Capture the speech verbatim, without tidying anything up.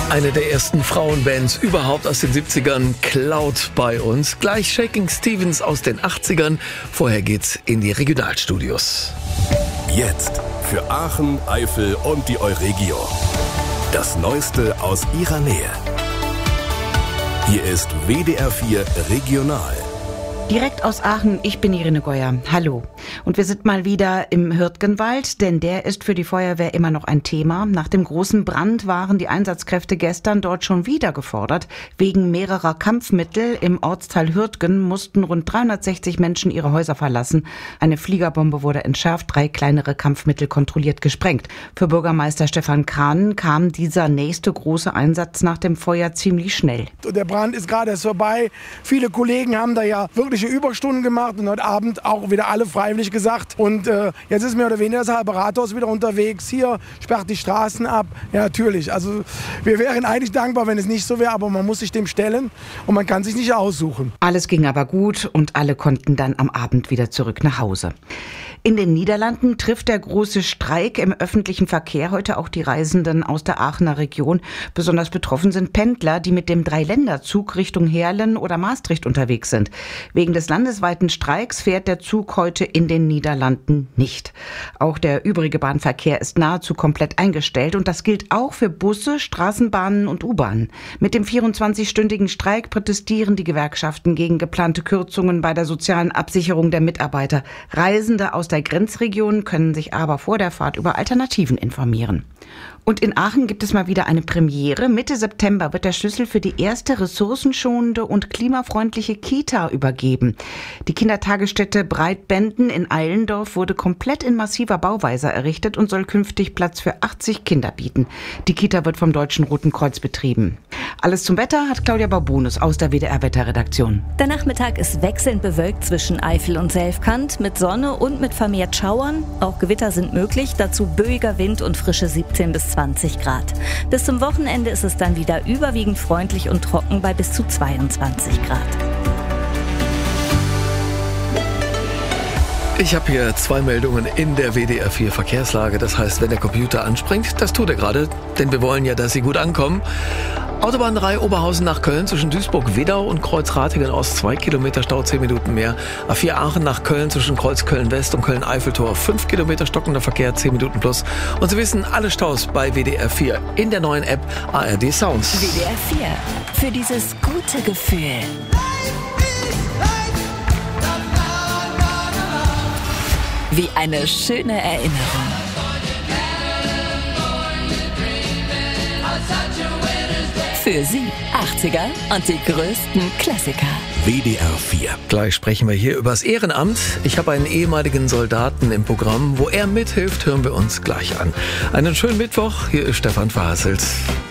Eine der ersten Frauenbands überhaupt aus den siebzigern, Cloud bei uns. Gleich Shaking Stevens aus den achtzigern. Vorher geht's in die Regionalstudios. Jetzt für Aachen, Eifel und die Euregio. Das Neueste aus ihrer Nähe. Hier ist W D R vier Regional. Direkt aus Aachen, ich bin Irene Geuer. Hallo. Und wir sind mal wieder im Hürtgenwald, denn der ist für die Feuerwehr immer noch ein Thema. Nach dem großen Brand waren die Einsatzkräfte gestern dort schon wieder gefordert. Wegen mehrerer Kampfmittel im Ortsteil Hürtgen mussten rund dreihundertsechzig Menschen ihre Häuser verlassen. Eine Fliegerbombe wurde entschärft, drei kleinere Kampfmittel kontrolliert gesprengt. Für Bürgermeister Stefan Krahn kam dieser nächste große Einsatz nach dem Feuer ziemlich schnell. Der Brand ist gerade erst vorbei. Viele Kollegen haben da ja wirklich Überstunden gemacht und heute Abend auch wieder alle freiwillig gesagt. Und äh, jetzt ist mehr oder weniger das halbe Rathaus wieder unterwegs. Hier sperrt die Straßen ab. Ja, natürlich. Also wir wären eigentlich dankbar, wenn es nicht so wäre, aber man muss sich dem stellen und man kann sich nicht aussuchen. Alles ging aber gut und alle konnten dann am Abend wieder zurück nach Hause. In den Niederlanden trifft der große Streik im öffentlichen Verkehr heute auch die Reisenden aus der Aachener Region. Besonders betroffen sind Pendler, die mit dem Dreiländerzug Richtung Heerlen oder Maastricht unterwegs sind. Wegen des landesweiten Streiks fährt der Zug heute in den Niederlanden nicht. Auch der übrige Bahnverkehr ist nahezu komplett eingestellt und das gilt auch für Busse, Straßenbahnen und U-Bahnen. Mit dem vierundzwanzigstündigen Streik protestieren die Gewerkschaften gegen geplante Kürzungen bei der sozialen Absicherung der Mitarbeiter. Reisende aus der Grenzregion können sich aber vor der Fahrt über Alternativen informieren. Und in Aachen gibt es mal wieder eine Premiere. Mitte September wird der Schlüssel für die erste ressourcenschonende und klimafreundliche Kita übergeben. Die Kindertagesstätte Breitbenden in Eilendorf wurde komplett in massiver Bauweise errichtet und soll künftig Platz für achtzig Kinder bieten. Die Kita wird vom Deutschen Roten Kreuz betrieben. Alles zum Wetter hat Claudia Barbonus aus der W D R-Wetterredaktion. Der Nachmittag ist wechselnd bewölkt zwischen Eifel und Selfkant mit Sonne und mit vermehrt Schauern. Auch Gewitter sind möglich, dazu böiger Wind und frische siebzehn bis zwanzig Grad. Bis zum Wochenende ist es dann wieder überwiegend freundlich und trocken bei bis zu zweiundzwanzig Grad. Ich habe hier zwei Meldungen in der W D R vier Verkehrslage. Das heißt, wenn der Computer anspringt, das tut er gerade, denn wir wollen ja, dass Sie gut ankommen. Autobahn drei Oberhausen nach Köln zwischen Duisburg-Wedau und Kreuz-Ratingen Ost, zwei Kilometer Stau, zehn Minuten mehr. A vier Aachen nach Köln zwischen Kreuz Köln-West und Köln-Eiffeltor, fünf Kilometer stockender Verkehr, zehn Minuten plus. Und Sie wissen, alle Staus bei W D R vier in der neuen App A R D Sounds. W D R vier, für dieses gute Gefühl. Wie eine schöne Erinnerung. Für Sie achtziger und die größten Klassiker. W D R vier. Gleich sprechen wir hier über das Ehrenamt. Ich habe einen ehemaligen Soldaten im Programm. Wo er mithilft, hören wir uns gleich an. Einen schönen Mittwoch. Hier ist Stefan Verhasselt.